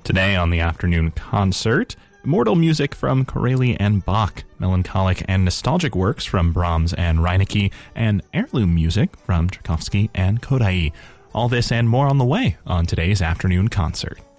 Today on the afternoon concert, immortal music from Corelli and Bach, melancholic and nostalgic works from Brahms and Reinecke, and heirloom music from Tchaikovsky and Kodály. All this and more on the way on today's afternoon concert.